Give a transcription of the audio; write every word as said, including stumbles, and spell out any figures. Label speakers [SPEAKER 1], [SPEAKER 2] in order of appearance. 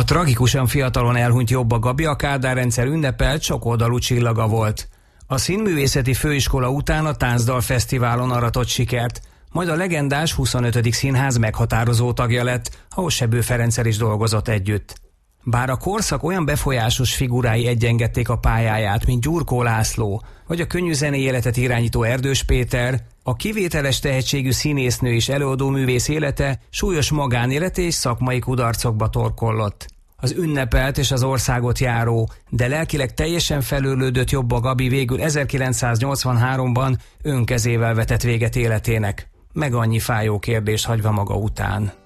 [SPEAKER 1] A tragikusan fiatalon elhunyt Jobba Gabi a Kádár-rendszer ünnepelt sokoldalú csillaga volt. A Színművészeti Főiskola után a Táncdal Fesztiválon aratott sikert, majd a legendás huszonötödik színház meghatározó tagja lett, ahol Sebő Ferenccel is dolgozott együtt. Bár a korszak olyan befolyásos figurái egyengedték a pályáját, mint Gyurkó László, vagy a könnyű zenei életet irányító Erdős Péter, a kivételes tehetségű színésznő és előadóművész élete súlyos magánélete és szakmai kudarcokba torkollott. Az ünnepelt és az országot járó, de lelkileg teljesen felőlődött Jobba Gabi végül ezerkilencszáznyolcvanháromban önkezével vetett véget életének, meg annyi fájó kérdést hagyva maga után.